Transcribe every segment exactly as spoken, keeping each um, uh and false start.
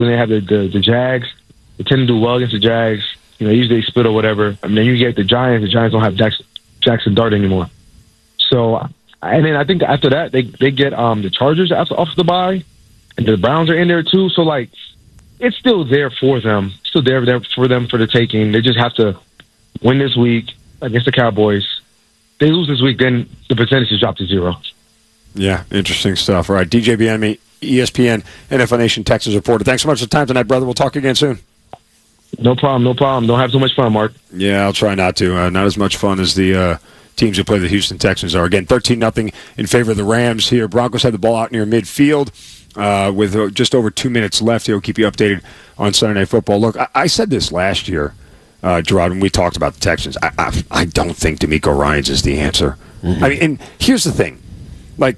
Then they have the, the, the Jags. They tend to do well against the Jags. You know, usually they split or whatever. I mean, then you get the Giants. The Giants don't have Jackson, Jackson Dart anymore. So, and then I think after that, they they get um, the Chargers off, off the bye, and the Browns are in there too. So, like, it's still there for them. Still there, there for them for the taking. They just have to win this week against the Cowboys. They lose this week, then the percentage is dropped to zero. Yeah, interesting stuff. All right, D J Bieniemy, E S P N, N F L Nation Texas reporter. Thanks so much for the time tonight, brother. We'll talk again soon. No problem, no problem. Don't have too much fun, Mark. Yeah, I'll try not to. Uh, not as much fun as the uh, teams who play the Houston Texans are. Again, thirteen nothing in favor of the Rams here. Broncos had the ball out near midfield uh, with uh, just over two minutes left. He'll keep you updated on Sunday Night Football. Look, I, I said this last year, uh, Gerard, when we talked about the Texans. I, I, I don't think DeMeco Ryans is the answer. Mm-hmm. I mean, and here's the thing. Like,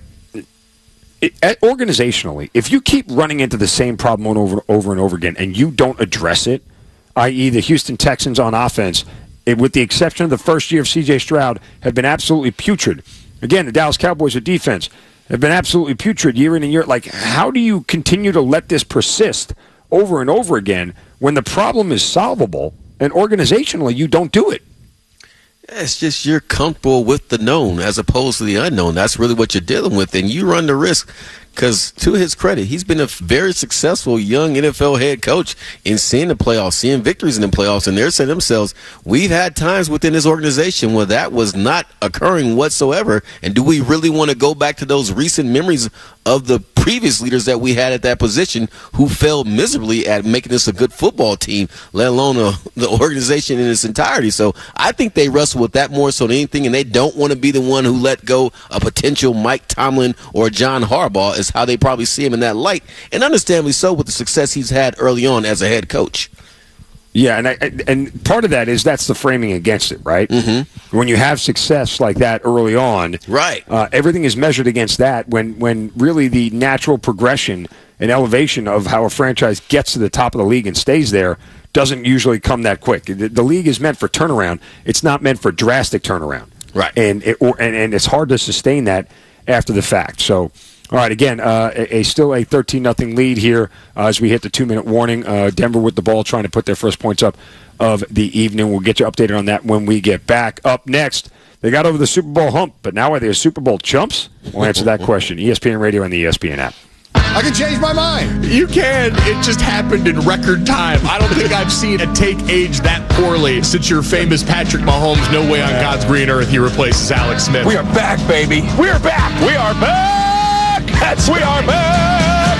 it, organizationally, if you keep running into the same problem over, over and over again and you don't address it, that is the Houston Texans on offense, it, with the exception of the first year of C J Stroud, have been absolutely putrid. Again, the Dallas Cowboys at defense have been absolutely putrid year in and year. Like, how do you continue to let this persist over and over again when the problem is solvable and organizationally you don't do it? It's just you're comfortable with the known as opposed to the unknown. That's really what you're dealing with, and you run the risk. Because to his credit, he's been a very successful young N F L head coach in seeing the playoffs, seeing victories in the playoffs, and they're saying to themselves, we've had times within this organization where that was not occurring whatsoever, and do we really want to go back to those recent memories of the previous leaders that we had at that position who failed miserably at making this a good football team, let alone a, the organization in its entirety? So I think they wrestle with that more so than anything, and they don't want to be the one who let go a potential Mike Tomlin or John Harbaugh, is how they probably see him in that light, and understandably so with the success he's had early on as a head coach. Yeah, and I, and part of that is that's the framing against it, right? Mm-hmm. When you have success like that early on, right? Uh, everything is measured against that. When when really the natural progression and elevation of how a franchise gets to the top of the league and stays there doesn't usually come that quick. The, the league is meant for turnaround. It's not meant for drastic turnaround, right? And it, or, and and it's hard to sustain that after the fact. So. All right, again, uh, a, a still a thirteen nothing lead here uh, as we hit the two-minute warning. Uh, Denver with the ball trying to put their first points up of the evening. We'll get you updated on that when we get back. Up next, they got over the Super Bowl hump, but now are they Super Bowl chumps? We'll answer that question. E S P N Radio and the E S P N app. I can change my mind. You can. It just happened in record time. I don't think I've seen a take age that poorly since your famous Patrick Mahomes, no way on God's green earth he replaces Alex Smith. We are back, baby. We are back. We are back. That's we are back.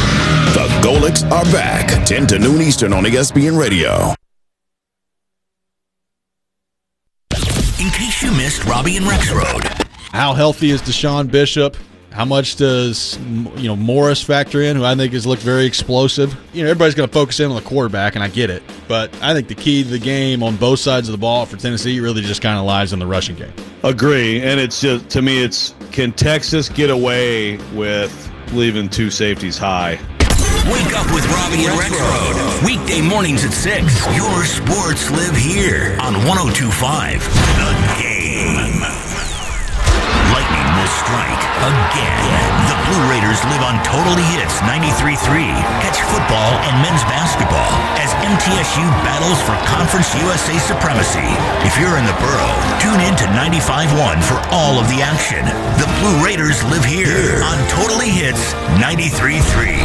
The Golics are back. ten to noon Eastern on E S P N Radio. In case you missed Robbie and Rexroad. How healthy is Deshaun Bishop? How much does you know Morris factor in, who I think has looked very explosive? You know, everybody's going to focus in on the quarterback, and I get it. But I think the key to the game on both sides of the ball for Tennessee really just kind of lies in the rushing game. Agree, and it's just, to me, it's can Texas get away with leaving two safeties high? Wake up with Robbie and Rexroad. Weekday mornings at six. Your sports live here on one oh two point five. The Game. Lightning will strike again. The Blue Raiders live on Totally Hits ninety-three point three. Catch football and men's basketball as M T S U battles for Conference U S A supremacy. If you're in the borough, tune in to ninety-five point one for all of the action. The Blue Raiders live here on Totally Hits ninety-three point three.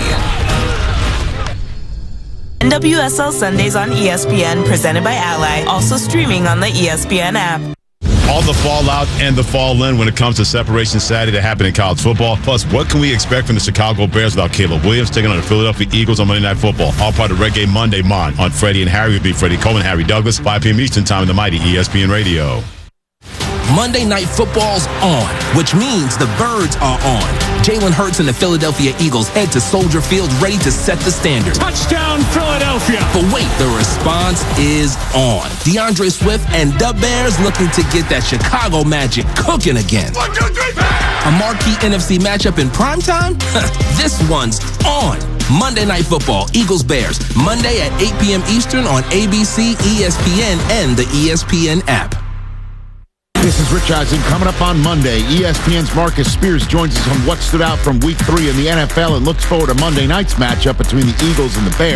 N W S L Sundays on E S P N, presented by Ally, also streaming on the E S P N app. All the fallout and the fall in when it comes to Separation Saturday that happened in college football. Plus, what can we expect from the Chicago Bears without Caleb Williams taking on the Philadelphia Eagles on Monday Night Football? All part of Red Game Monday Mon on Freddie and Harry will be Freddie Coleman, Harry Douglas, five p.m. Eastern Time in the mighty E S P N Radio. Monday Night Football's on, which means the Birds are on. Jalen Hurts and the Philadelphia Eagles head to Soldier Field ready to set the standard. Touchdown, Philadelphia! But wait, the response is on. DeAndre Swift and the Bears looking to get that Chicago magic cooking again. One, two, three, A marquee N F C matchup in primetime? This one's on. Monday Night Football, Eagles-Bears, Monday at eight p.m. Eastern on A B C, E S P N, and the E S P N app. This is Rich Eisen. Coming up on Monday, E S P N's Marcus Spears joins us on what stood out from week three in the N F L and looks forward to Monday night's matchup between the Eagles and the Bears.